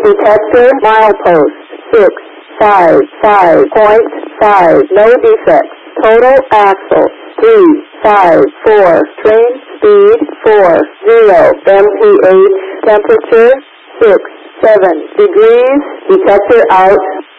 detector, milepost 655.5, no defects. Total axle 354, train speed 40, MPH temperature 67 degrees, detector out.